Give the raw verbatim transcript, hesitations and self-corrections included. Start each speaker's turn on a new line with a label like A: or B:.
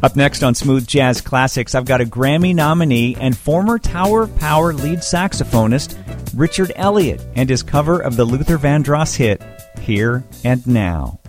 A: Up next on Smooth Jazz Classics, I've got a Grammy nominee and former Tower of Power lead saxophonist Richard Elliott and his cover of the Luther Vandross hit, Here and Now.